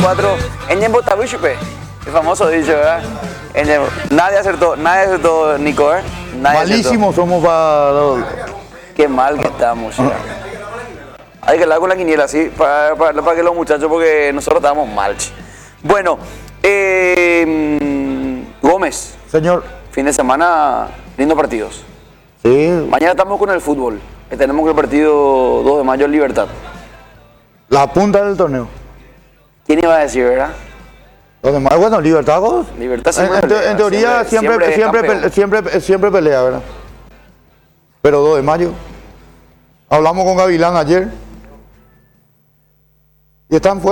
4, Enyembo Tabuchupe, el famoso dicho, ¿verdad? Nadie acertó, Nico, ¿eh? Nadie Malísimos acertó. somos para... Qué mal que estamos, ya. Hay que hablar con la quiniela, sí, para que los muchachos, porque nosotros estamos mal. Bueno, Gómez, Señor. fin de semana, lindos partidos. Sí. Mañana estamos con el fútbol. Tenemos el partido 2 de mayo en Libertad. La punta del torneo. ¿Quién iba a decir, verdad? Los demás, bueno, Libertad. Libertad siempre pelea, en teoría siempre pelea, ¿verdad? Pero 2 de mayo. Hablamos con Gavilán ayer. Y están fuera.